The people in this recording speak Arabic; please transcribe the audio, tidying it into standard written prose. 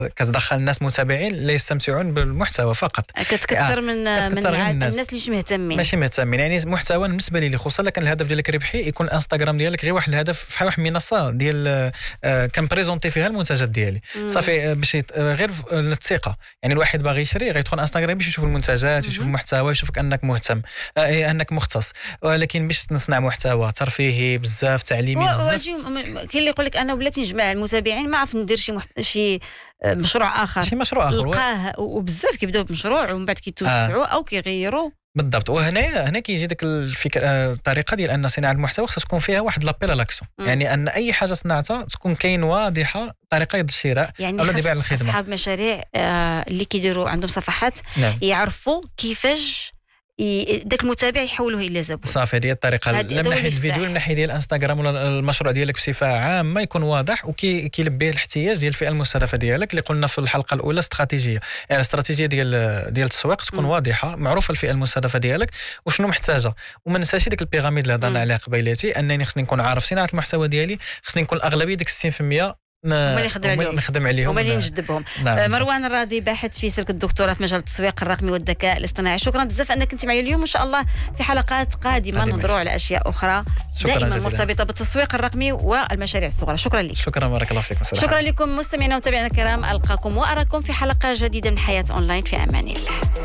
كتدخل الناس متابعين اللي يستمتعون بالمحتوى فقط. كتكثر من الناس اللي مش مهتمين، ماشي مهتمين. يعني محتوى بالنسبه لي خصوصا كان الهدف ديالك ربحي، يكون انستغرام ديالك غير واحد الهدف بحال واحد المنصه ديال كنبريزونتي فيها المنتجات ديالي صافي، باش غير الثقه. يعني الواحد باغي يشري غيدخل انستغرام باش يشوف المنتجات، يشوف المحتوى، يشوفك انك مهتم، انك مختص. ولكن باش نصنع محتوى ترفيهي بزاف، تعليمي بزاف. كاين اللي يقول لك انا ولات نجمع المتابعين، ما عرف ندير شي مشروع اخر، لقاه وبزاف كيبداو بمشروع ومن بعد كيتوسعوا او كيغيروا. بالضبط. وهنا كيجي داك الفكره، الطريقه ديال ان صناعه المحتوى خصها تكون فيها واحد لابيل لاكسيون. يعني ان اي حاجه صنعتها تكون كاين واضحه طريقه الشراء يعني او بيع الخدمه. اصحاب مشاريع اللي كيديروا عندهم صفحات يعرفوا كيفاش داك المتابع يحولوه الى زبون. صافي، هذه الطريقه. من ناحيه الفيديو، من ناحيه ديال الانستغرام ولا المشروع ديالك بصفه عامه يكون واضح وكيلبي الاحتياج ديال الفئه المستهدفه ديالك، اللي قلنا في الحلقه الاولى استراتيجيه. يعني الاستراتيجيه ديال التسويق تكون واضحه، معروفه الفئه المستهدفه ديالك وشنو محتاجه. وما ننساش ديك البيراميد اللي هضرنا عليها قبيلاتي، انني خصني نكون عارف صناعه المحتوى ديالي، خصني نكون الاغلبيه ديك 60% نخدم عليهم وما اللي نجذبهم. مروان الراضي، باحث في سلك الدكتوراه في مجال التسويق الرقمي والذكاء الاصطناعي، شكرا بزاف انك كنت معي اليوم. ان شاء الله في حلقات قادمه نهضروا على اشياء اخرى دائما مرتبطه بالتسويق الرقمي والمشاريع الصغرى. شكرا لك. شكرا، بارك الله فيك. شكرا لكم مستمعينا ومتابعينا الكرام، القاكم واراكم في حلقه جديده من حياه اونلاين. في امان الله.